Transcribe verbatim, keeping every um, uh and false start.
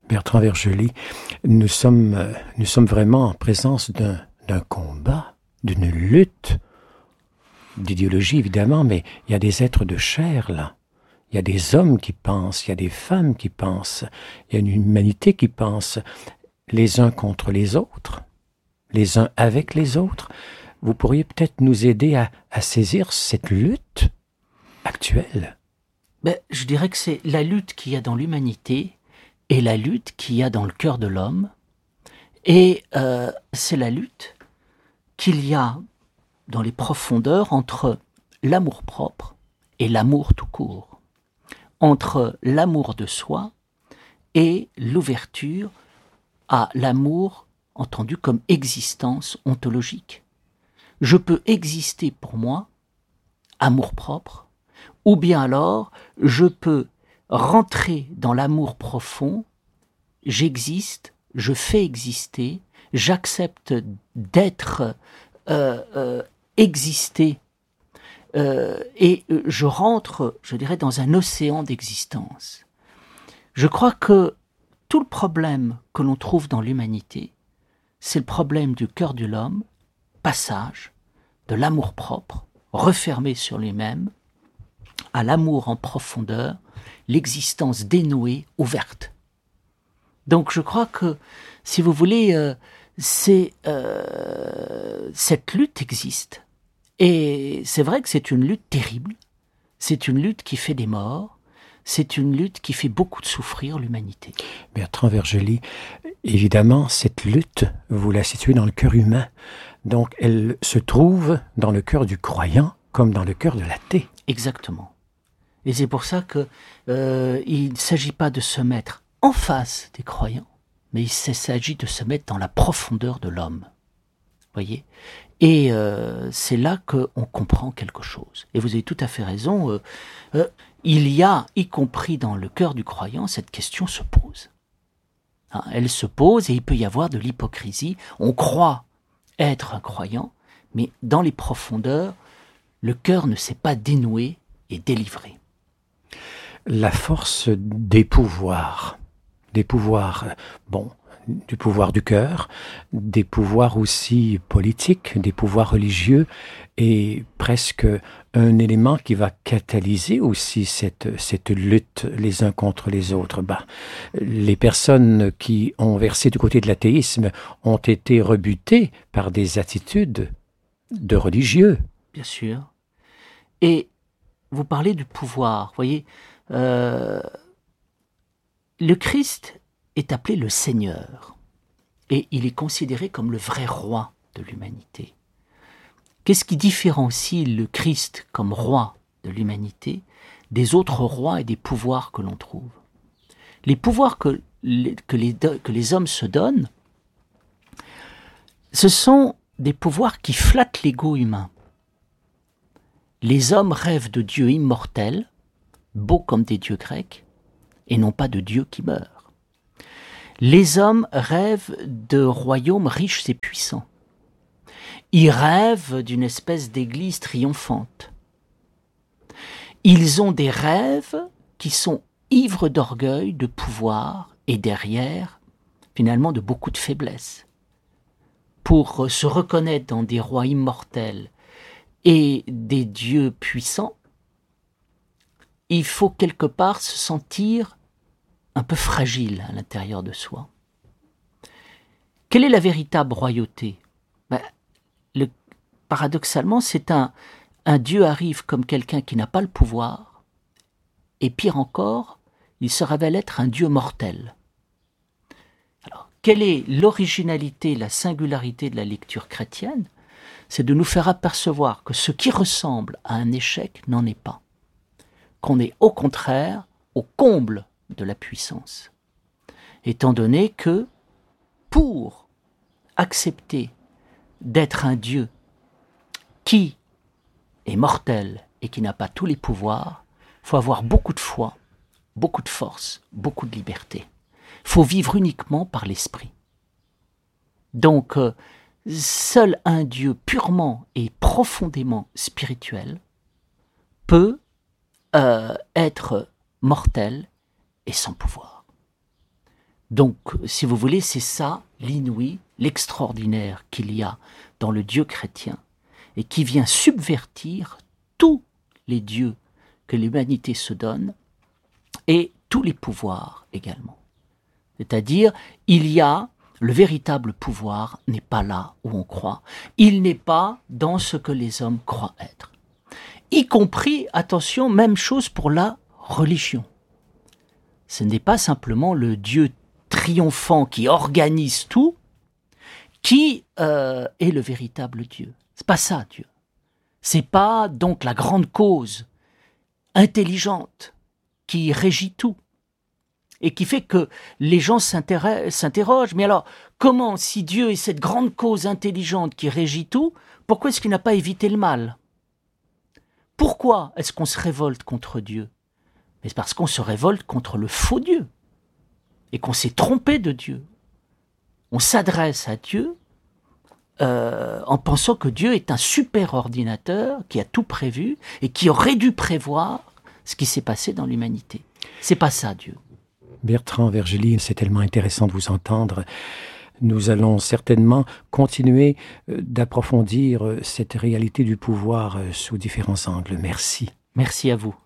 Bertrand Vergely, nous sommes, euh, nous sommes vraiment en présence d'un, d'un combat, d'une lutte, d'idéologie évidemment, mais il y a des êtres de chair là. Il y a des hommes qui pensent, il y a des femmes qui pensent, il y a une humanité qui pense, les uns contre les autres, les uns avec les autres. Vous pourriez peut-être nous aider à, à saisir cette lutte actuelle. Ben, je dirais que c'est la lutte qu'il y a dans l'humanité et la lutte qu'il y a dans le cœur de l'homme. Et euh, c'est la lutte qu'il y a dans les profondeurs entre l'amour-propre et l'amour tout court, entre l'amour de soi et l'ouverture à l'amour entendu comme existence ontologique. Je peux exister pour moi, amour-propre, ou bien alors je peux rentrer dans l'amour profond, j'existe, je fais exister, j'accepte d'être euh, euh, existé euh, et je rentre, je dirais, dans un océan d'existence. Je crois que tout le problème que l'on trouve dans l'humanité, c'est le problème du cœur de l'homme, passage de l'amour-propre, refermé sur lui-même, à l'amour en profondeur, l'existence dénouée, ouverte. Donc je crois que, si vous voulez, euh, c'est, euh, cette lutte existe. Et c'est vrai que c'est une lutte terrible, c'est une lutte qui fait des morts, c'est une lutte qui fait beaucoup de souffrir l'humanité. Bertrand Vergely, évidemment, cette lutte, vous la situez dans le cœur humain. Donc elle se trouve dans le cœur du croyant comme dans le cœur de l'athée. Exactement. Et c'est pour ça que euh, il ne s'agit pas de se mettre en face des croyants, mais il s'agit de se mettre dans la profondeur de l'homme. Voyez ? Et euh, c'est là qu'on comprend quelque chose. Et vous avez tout à fait raison. Euh, euh, il y a, y compris dans le cœur du croyant, cette question se pose. Hein, elle se pose et il peut y avoir de l'hypocrisie. On croit être un croyant, mais dans les profondeurs, le cœur ne s'est pas dénoué et délivré. La force des pouvoirs, des pouvoirs, bon, du pouvoir du cœur, des pouvoirs aussi politiques, des pouvoirs religieux, est presque un élément qui va catalyser aussi cette, cette lutte les uns contre les autres. Bah, les personnes qui ont versé du côté de l'athéisme ont été rebutées par des attitudes de religieux. Bien sûr. Et vous parlez du pouvoir, vous voyez, euh, le Christ est appelé le Seigneur et il est considéré comme le vrai roi de l'humanité. Qu'est-ce qui différencie le Christ comme roi de l'humanité des autres rois et des pouvoirs que l'on trouve ? Les pouvoirs que les, que les, que les hommes se donnent, ce sont des pouvoirs qui flattent l'ego humain. Les hommes rêvent de dieux immortels, beaux comme des dieux grecs, et non pas de dieux qui meurent. Les hommes rêvent de royaumes riches et puissants. Ils rêvent d'une espèce d'église triomphante. Ils ont des rêves qui sont ivres d'orgueil, de pouvoir, et derrière, finalement, de beaucoup de faiblesse. Pour se reconnaître dans des rois immortels et des dieux puissants, il faut quelque part se sentir un peu fragile à l'intérieur de soi. Quelle est la véritable royauté ? Ben, le, paradoxalement, c'est un, un Dieu arrive comme quelqu'un qui n'a pas le pouvoir, et pire encore, il se révèle être un Dieu mortel. Alors, quelle est l'originalité, la singularité de la lecture chrétienne ? C'est de nous faire apercevoir que ce qui ressemble à un échec n'en est pas. Qu'on est au contraire au comble de la puissance. Étant donné que, pour accepter d'être un Dieu qui est mortel et qui n'a pas tous les pouvoirs, il faut avoir beaucoup de foi, beaucoup de force, beaucoup de liberté. Il faut vivre uniquement par l'esprit. Donc, euh, seul un Dieu purement et profondément spirituel peut euh, être mortel et sans pouvoir. Donc, si vous voulez, c'est ça l'inouï, l'extraordinaire qu'il y a dans le Dieu chrétien et qui vient subvertir tous les dieux que l'humanité se donne et tous les pouvoirs également. C'est-à-dire, il y a le véritable pouvoir n'est pas là où on croit. Il n'est pas dans ce que les hommes croient être. Y compris, attention, même chose pour la religion. Ce n'est pas simplement le Dieu triomphant qui organise tout, qui euh, est le véritable Dieu. C'est pas ça, Dieu. C'est pas donc la grande cause intelligente qui régit tout et qui fait que les gens s'interrogent. Mais alors, comment, si Dieu est cette grande cause intelligente qui régit tout, pourquoi est-ce qu'il n'a pas évité le mal? Pourquoi est-ce qu'on se révolte contre Dieu? Mais c'est parce qu'on se révolte contre le faux Dieu et qu'on s'est trompé de Dieu. On s'adresse à Dieu euh, en pensant que Dieu est un super ordinateur qui a tout prévu et qui aurait dû prévoir ce qui s'est passé dans l'humanité. C'est pas ça, Dieu. Bertrand Vergely, c'est tellement intéressant de vous entendre. Nous allons certainement continuer d'approfondir cette réalité du pouvoir sous différents angles. Merci. Merci à vous.